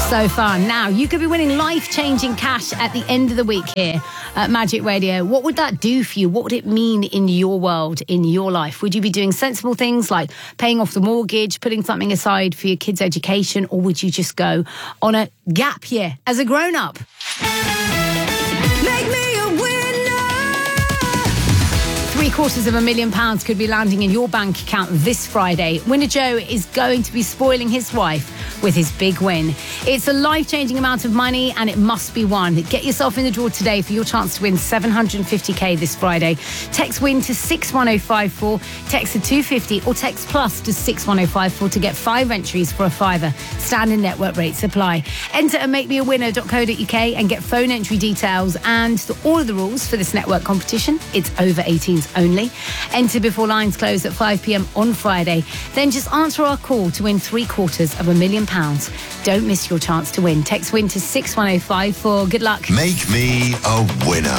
So fun. Now, you could be winning life-changing cash at the end of the week here at Magic Radio. What would that do for you? What would it mean in your world, in your life? Would you be doing sensible things like paying off the mortgage, putting something aside for your kids' education, or would you just go on a gap year as a grown-up? Make me a winner! £750,000 could be landing in your bank account this Friday. Winner Joe is going to be spoiling his wife with his big win. It's a life-changing amount of money and it must be won. Get yourself in the draw today for your chance to win $750,000 this Friday. Text WIN to 61054, text to 250 or text plus to 61054 to get 5 entries for a £5. Standard network rates apply. Enter at makemeawinner.co.uk and get phone entry details and all of the rules for this network competition. It's over 18s only. Enter before lines close at 5 p.m. on Friday. Then just answer our call to win £750,000. Don't miss your chance to win. Text WIN to 61054. Good luck. Make me a winner.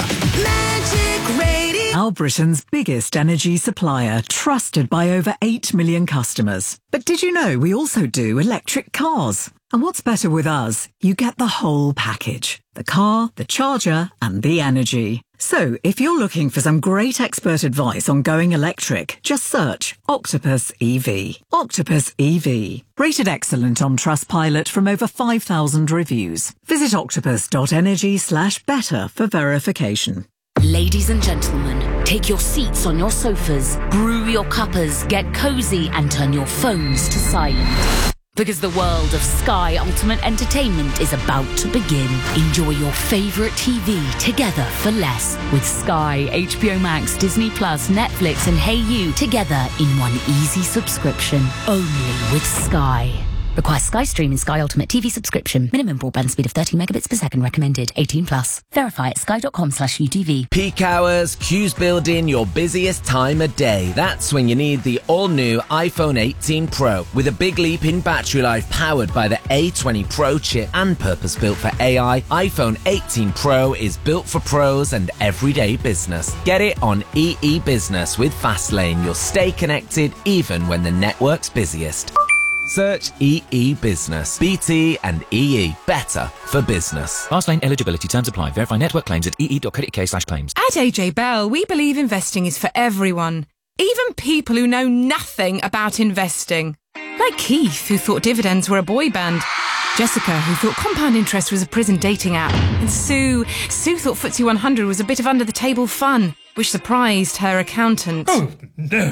Magic Radio. Our Britain's biggest energy supplier, trusted by over 8 million customers. But did you know we also do electric cars? And what's better with us? You get the whole package. The car, the charger, and the energy. So, if you're looking for some great expert advice on going electric, just search Octopus EV. Octopus EV. Rated excellent on Trustpilot from over 5,000 reviews. Visit octopus.energy/better for verification. Ladies and gentlemen, take your seats on your sofas, brew your cuppers, get cozy and turn your phones to silent. Because the world of Sky Ultimate Entertainment is about to begin. Enjoy your favourite TV together for less. With Sky, HBO Max, Disney Plus, Netflix and HeyU together in one easy subscription. Only with Sky. Requires Sky Stream and Sky Ultimate TV subscription. Minimum broadband speed of 30 megabits per second recommended. 18 plus. Verify at sky.com/UTV. Peak hours, queues building, your busiest time of day. That's when you need the all-new iPhone 18 Pro. With a big leap in battery life powered by the A20 Pro chip and purpose-built for AI, iPhone 18 Pro is built for pros and everyday business. Get it on EE Business with Fastlane. You'll stay connected even when the network's busiest. Search EE Business. BT and EE. Better for business. Fastlane eligibility terms apply. Verify network claims at ee.co.uk/claims. At AJ Bell, we believe investing is for everyone. Even people who know nothing about investing. Like Keith, who thought dividends were a boy band. Jessica, who thought compound interest was a prison dating app. And Sue thought FTSE 100 was a bit of under-the-table fun, which surprised her accountant. Oh, no.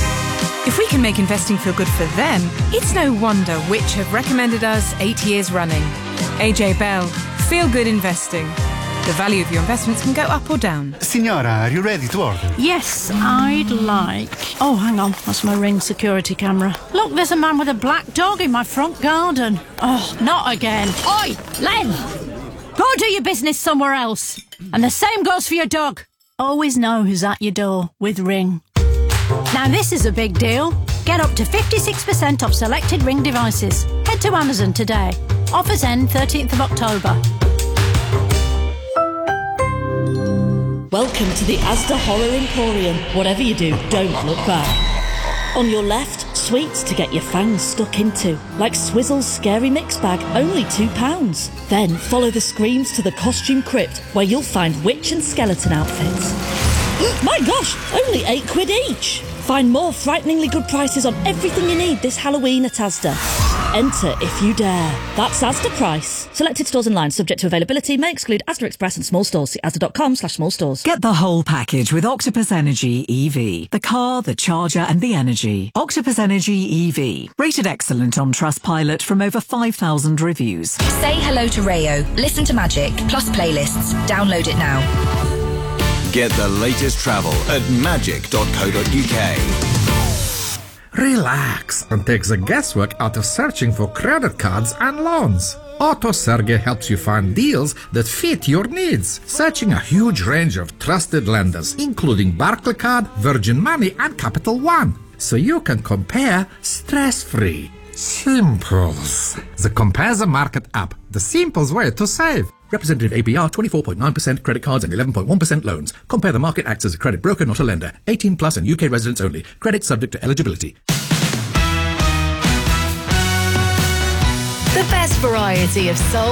If we can make investing feel good for them, it's no wonder which have recommended us 8 years running. AJ Bell, feel good investing. The value of your investments can go up or down. Signora, are you ready to order? Yes, I'd like... Oh, hang on, that's my Ring security camera. Look, there's a man with a black dog in my front garden. Oh, not again. Oi, Len! Go do your business somewhere else. And the same goes for your dog. Always know who's at your door with Ring. Now this is a big deal. Get up to 56% off selected Ring devices. Head to Amazon today. Offers end 13th of October. Welcome to the Asda Horror Emporium. Whatever you do, don't look back. On your left, sweets to get your fangs stuck into, like Swizzle's Scary Mix Bag, only £2. Then follow the screams to the Costume Crypt, where you'll find witch and skeleton outfits. My gosh, only £8 each. Find more frighteningly good prices on everything you need this Halloween at Asda. Enter if you dare. That's Asda price. Selected stores and lines subject to availability may exclude Asda Express and small stores. See asda.com/small stores. Get the whole package with Octopus Energy EV. The car, the charger and the energy. Octopus Energy EV. Rated excellent on Trustpilot from over 5,000 reviews. Say hello to Rayo. Listen to Magic, plus playlists. Download it now. Get the latest travel at magic.co.uk. Relax and take the guesswork out of searching for credit cards and loans. AutoSerge helps you find deals that fit your needs, searching a huge range of trusted lenders, including Barclaycard, Virgin Money and Capital One, so you can compare stress-free. Simples. The Compare the Market app, the simplest way to save. Represented APR 24.9% credit cards and 11.1% loans. Compare the Market acts as a credit broker, not a lender. 18 plus and UK residents only. Credit subject to eligibility. The best variety of soul